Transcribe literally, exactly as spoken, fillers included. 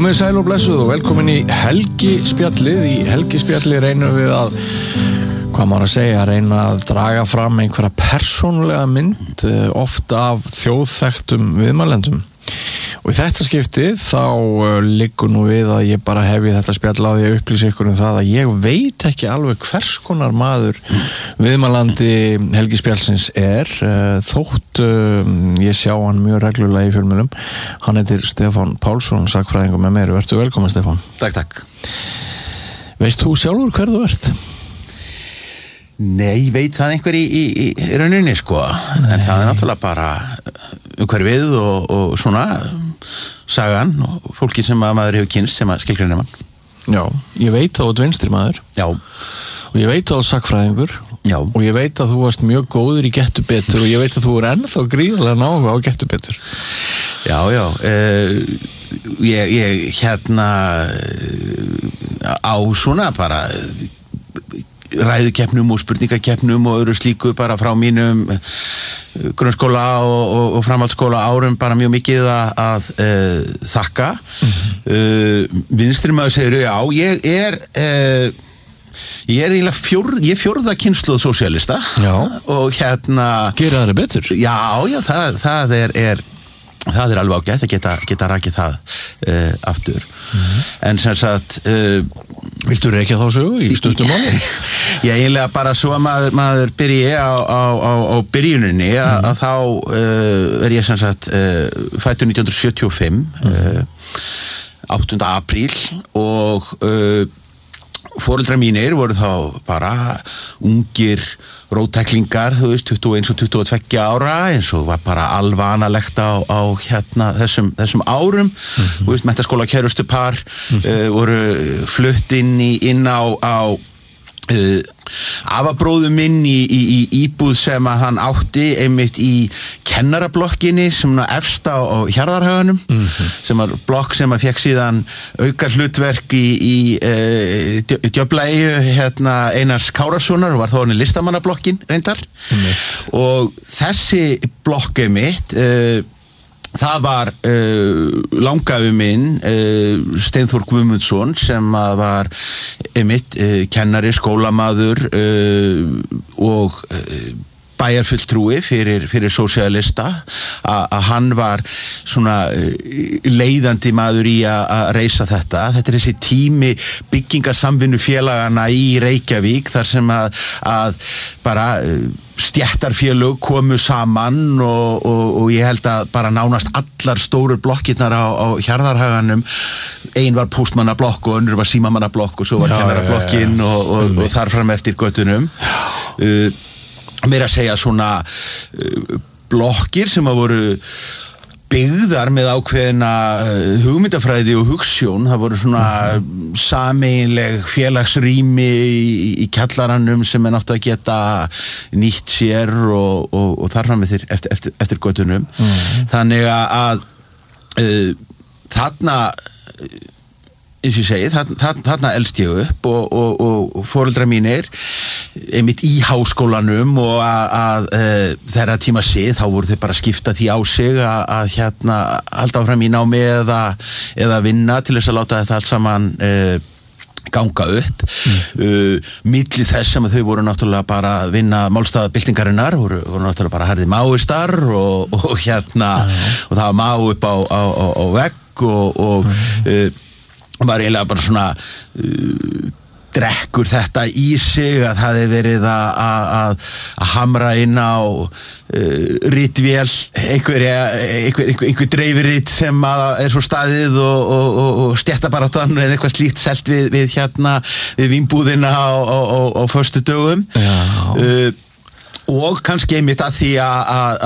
Komið sæl og blessuð og velkomin í helgispjallið. Í helgispjallið reynum við að, hvað maður að segja, reyna að draga fram einhverja persónulega mynd, ofta af þjóðþekktum viðmælendum. Og í þetta skiptið þá liggur nú við að ég bara hefi þetta spjall á því að upplýsa ykkur um það að ég veit ekki alveg hvers konar maður viðmælandi helgispjallsins er, þótt ég sjá hann mjög reglulega í fjölmiðlum. Hann heitir Stefán Pálsson, sakfræðingur með mér. Vertu velkominn, Stefán. Takk, takk. Veist þú sjálfur hver þú ert? Nei, veit það einhver í, í, í rauninni, sko. Nei. En það er náttúrulega bara umhverfið og, og svona sagan og fólki sem að maður hefur kynst sem að skilgreinir mann. Já, ég veit að þú ert vinstri maður. Já. Og ég veit að þú ert sakfræðingur. Já. Og ég veit að þú varst mjög góður í Gettu betur og ég veit að þú er ennþá gríðarlega náhuga á Gettu betur. Já, já. Uh, ég, ég hérna á svona bara ræðukeppnum og spurningakeppnum og öðru slíku bara frá mínum grunnskóla og, og, og framhaldsskóla árum bara mjög mikið að, að uh, þakka. Mm-hmm. uh, vinstri maður segir, já, ég er uh, ég er eiginlega fjórð, ég er fjórða kynslóð sósíalista. Já. Og hérna gera það betur. Já, já, það, það er, er það er alveg ágætt að geta, geta rakið það uh, aftur. Mm-hmm. En sem sagt uh, viltu rekja þá sögu í stuttum máli? Já, eiginlega bara svo að maður, maður byrji á, á, á, á byrjuninni að, mm-hmm. að þá uh, er ég sem sagt uh, fæddur nítján hundruð sjötíu og fimm, mm-hmm. uh, áttunda apríl og uh, foreldrar mínir voru þá bara ungir róttæklingar, þú veist, tuttugu og eins og tuttugu og tveggja ára, eins og var bara alvanalegt á, á hérna þessum, þessum árum. Mm-hmm. Þú veist, menntaskóla kærustupar mm-hmm. uh, voru flutt inn, í, inn á, á uh, afabróðu minn í, í, í íbúð sem að hann átti einmitt í kennarablokkinni sem var efst á, á Hjarðarhaganum, mm-hmm. sem var blokk sem að fekk síðan auka hlutverk í, í uh, djöflaeyju hérna Einars Kárasonar og var þó hann í listamannablokkin reyndar. Mm-hmm. Og þessi blokk einmitt uh, það var uh, langafi minn uh, Steinþór Guðmundsson sem að var einmitt uh, kennari, skólamaður uh, og uh, bæjarfulltrúi fyrir, fyrir sósíalista, að hann var svona leiðandi maður í að reisa þetta. Þetta er þessi tími byggingarsamvinnufélagana í Reykjavík þar sem að, að bara stéttarfélög komu saman og, og, og ég held að bara nánast allar stóru blokkirnar á, á Hjarðarhaganum, ein var póstmannablokk og önnur var símamannablokk og svo var kennarablokkin og, og, og þar fram eftir göttunum. Uh, meira að segja svona uh, blokkir sem að voru byggðar með ákveðina uh, hugmyndafræði og hugsjón. Það voru svona mm-hmm. sameiginleg félagsrými í, í kjallaranum sem er náttúrulega að geta nýtt sér og, og, og þar fram eftir, eftir, eftir, eftir göttunum. Mm-hmm. Þannig að uh, þarna eins og ég segi, þarna, þarna elst ég upp og, og, og foreldrar mínir einmitt í háskólanum og að, að e, þeirra tíma sið, þá voru þau bara að skipta því á sig að, að hérna halda áfram í námi eða, eða vinna til þess að láta þetta allt saman e, ganga upp. Mm. Uh, milli þess sem þau voru náttúrulega bara að vinna málstafabyltingarinnar, voru, voru náttúrulega bara harðið máistar og, og hérna mm. og það var má upp á, á, á, á vegg og, og mm. uh, var eiginlega bara svona uh, drekkur þetta í sig að það hefði verið að, að, að hamra inn á uh, ritvél einhverja, einhver, einhver, einhver dreifiritt sem að er svo staðið og, og, og, og stéttabaráttan eða eitthvað slíkt selt við, við hérna við vínbúðina á, á, á, á föstudögum. Já. Uh, og kannski einmitt að því að